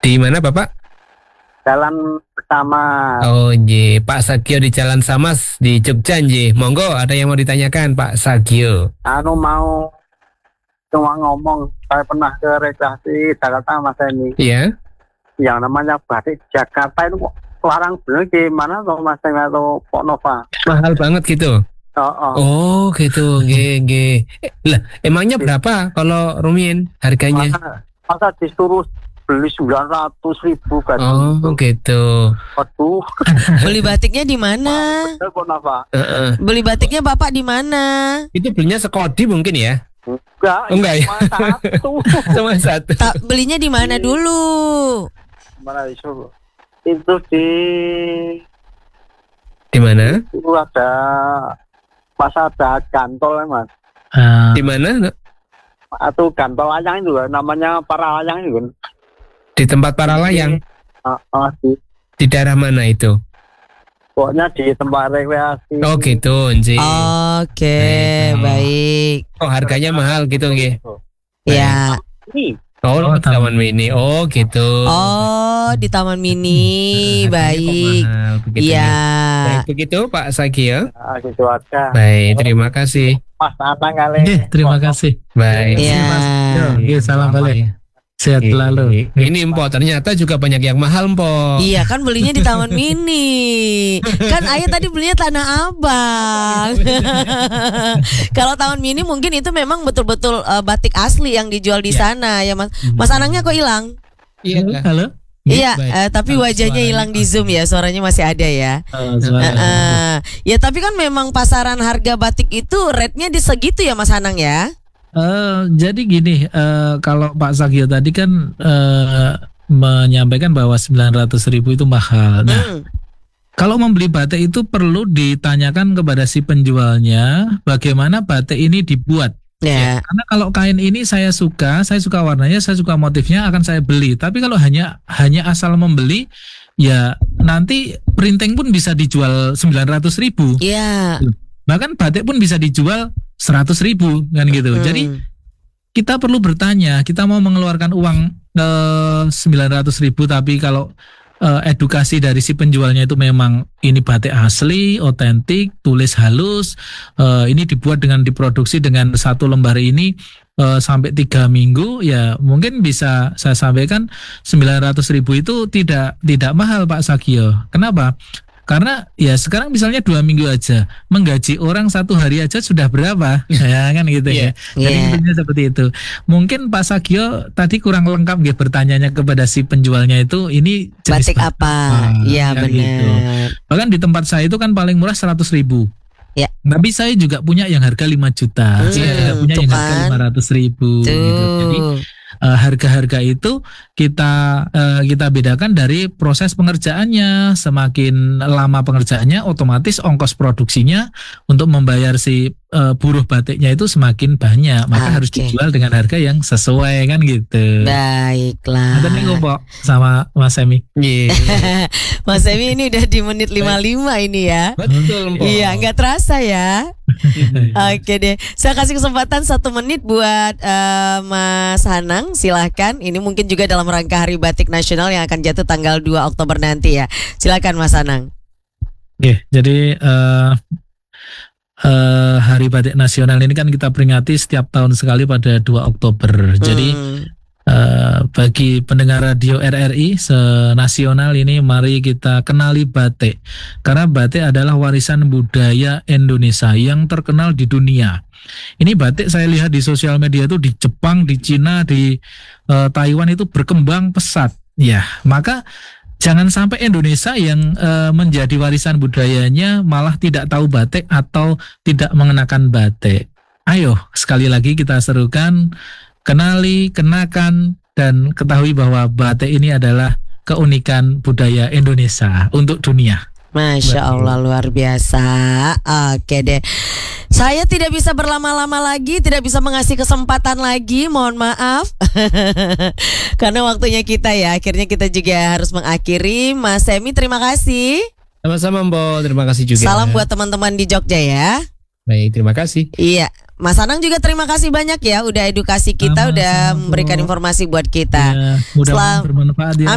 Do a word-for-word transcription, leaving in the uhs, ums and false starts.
Di mana Bapak? Jalan Samas. Oh nggih, Pak Sagio di Jalan Samas di Jogja nggih. Monggo, ada yang mau ditanyakan Pak Sagio? Anu mau cuma ngomong, saya pernah ke rekreasi Jakarta Mas ini. Iya. Yang namanya batik Jakarta itu kok larang bener gimana tuh Mas Emi atau Pok Nova? Mahal banget gitu. Oh, oh. Oh gitu, nggih nggih. Eh, Lah, emangnya berapa kalau Rumin harganya? Masa, masa disuruh beli sembilan ratus ribu kan? Oh gitu. Waduh. Beli batiknya di mana? Bener Pok Nova. Uh-uh. Beli batiknya Bapak di mana? Itu belinya sekodi mungkin ya? Enggak, Oh, enggak ya? cuma satu. Cuma satu. Ta- belinya di mana dulu? Mana itu? Itu di Di mana? itu ada masa ada gantol ya Mas. Ah, Di mana? Atau gantol layang itu kan, namanya para layang itu kan. Di tempat para layang. Ah, ah, di, Di daerah mana itu? pokoknya di tempat rekreasi. Oh gitu, nggih. Oke, Baik. baik. Oh harganya mahal gitu nggih. Ya. Ini Oh, Oh, Taman Mini. Oh gitu. Oh, di Taman Mini. Harganya kok Baik. mahal begitu ya. Iya. Baik begitu Pak Sagio. ah, gitu aja. Baik, terima kasih. Mas Anang kali. Oke, terima kasih. Baik. Iya. Yo, yo, salam balik. Sehat selalu. Ini Empo, ternyata juga banyak yang mahal Empo. Iya kan belinya di Taman Mini. Kan Ayah tadi belinya Tanah Abang. Kalau Taman Mini mungkin itu memang betul-betul uh, batik asli yang dijual di Ya. sana ya Mas. Mas Anangnya kok hilang? Iya. Halo, halo. Iya, baik. eh, tapi Halo, wajahnya suaranya hilang di Zoom ya, suaranya masih ada ya. Oh, suara. Eh, eh. Ya tapi kan memang pasaran harga batik itu rate-nya di segitu ya Mas Anang ya. Eh, jadi gini, eh, kalau Pak Sagio tadi kan eh, menyampaikan bahwa sembilan ratus ribu itu mahal. Nah, Hmm. kalau membeli batik itu perlu ditanyakan kepada si penjualnya bagaimana batik ini dibuat. Ya. Karena kalau kain ini saya suka, saya suka warnanya, saya suka motifnya, akan saya beli. Tapi kalau hanya hanya asal membeli, ya nanti printing pun bisa dijual sembilan ratus ribu. Iya. Bahkan batik pun bisa dijual seratus ribu kan gitu. Hmm. Jadi kita perlu bertanya, kita mau mengeluarkan uang eh, sembilan ratus ribu, tapi kalau eh, edukasi dari si penjualnya itu memang ini batik asli, otentik, tulis halus, eh, ini dibuat dengan diproduksi dengan satu lembar ini eh, sampai tiga minggu, ya mungkin bisa saya sampaikan sembilan ratus ribu itu tidak tidak mahal Pak Sagio. Kenapa? Karena ya sekarang misalnya dua minggu aja menggaji orang satu hari aja sudah berapa ya kan gitu ya. Jadi Iya. intinya seperti itu. Mungkin Pak Sagio tadi kurang lengkap ya bertanyanya kepada si penjualnya itu ini jenis Batik apa? Iya kan benar. gitu. Bahkan di tempat saya itu kan paling murah seratus ribu. Ya. Tapi saya juga punya yang harga lima juta. Hmm, Saya juga punya tuh yang harga kan. lima ratus ribu gitu. Jadi Tuh. eh, harga-harga itu kita eh, kita bedakan dari proses pengerjaannya. Semakin lama pengerjaannya, otomatis ongkos produksinya untuk membayar si eh, buruh batiknya itu semakin banyak. Maka harus Oke. dijual dengan harga yang sesuai kan gitu. Baiklah. Ada nih Pok sama Mas Emi. Iya. Mas Emi ini udah di menit lima puluh lima ini ya. Betul Empo. Iya, nggak terasa ya. Oke deh, saya kasih kesempatan satu menit buat eh, Mas Hanang, silahkan. Ini mungkin juga dalam rangka Hari Batik Nasional yang akan jatuh tanggal dua Oktober nanti ya. Silakan Mas Hanang. Oke, jadi eh, eh, Hari Batik Nasional ini kan kita peringati setiap tahun sekali pada dua Oktober. Jadi Hmm. eh, bagi pendengar radio R R I senasional ini, mari kita kenali batik. Karena batik adalah warisan budaya Indonesia yang terkenal di dunia. Ini batik saya lihat di sosial media itu di Jepang, di Cina, di eh, Taiwan itu berkembang pesat. Ya, maka jangan sampai Indonesia yang eh, menjadi warisan budayanya malah tidak tahu batik atau tidak mengenakan batik. Ayo, sekali lagi kita serukan, kenali, kenakan, dan ketahui bahwa batik ini adalah keunikan budaya Indonesia untuk dunia. Masya Allah, luar biasa. Oke deh, saya tidak bisa berlama-lama lagi, tidak bisa mengasih kesempatan lagi, mohon maaf. Karena waktunya kita ya, akhirnya kita juga harus mengakhiri. Mas Semi, terima kasih. Sama-sama Empo, terima kasih juga. Salam buat teman-teman di Jogja ya. Baik, terima kasih. Iya, Mas Anang juga terima kasih banyak ya, udah edukasi kita, Sama-sama, udah Bu. memberikan informasi buat kita. Ya, mudah-mudahan Selam- bermanfaat ya.